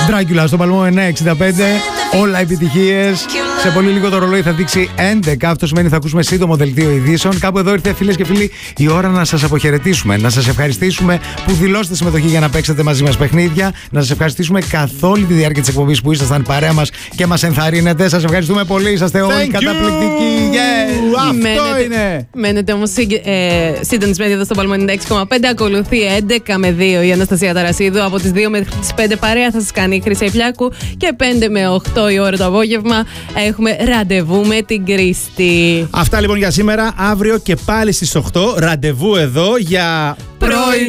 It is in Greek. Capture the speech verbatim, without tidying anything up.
Ντράγκουλα στο Παλμό εννιά εξήντα πέντε. Όλα επιτυχίες. Σε πολύ λίγο το ρολόι θα δείξει έντεκα. Αυτό σημαίνει θα ακούσουμε σύντομο δελτίο ειδήσεων. Κάπου εδώ ήρθε, φίλες και φίλοι, η ώρα να σας αποχαιρετήσουμε. Να σας ευχαριστήσουμε που δηλώσετε συμμετοχή για να παίξετε μαζί μας παιχνίδια. Να σας ευχαριστήσουμε καθ' όλη τη διάρκεια της εκπομπής που ήσασταν παρέα μας και μας ενθαρρύνετε. Σας ευχαριστούμε πολύ. Είσαστε όλοι καταπληκτικοί. Yeah. Αυτό μένετε, είναι. Μένετε όμως ε, συντονισμένοι εδώ στο Παλμό ενενήντα έξι κόμμα πέντε. Ακολουθεί έντεκα με δύο η Αναστασία Ταρασίδου. Από τις δύο μέχρι τις πέντε παρέα θα σας κάνει η Χρυσή Φλιάκου. Και πέντε με οκτώ η ώρα το απόγευμα έχουμε ραντεβού με την Κρίστη. Αυτά λοιπόν για σήμερα. Αύριο και πάλι στις οκτώ ραντεβού εδώ για πρωί.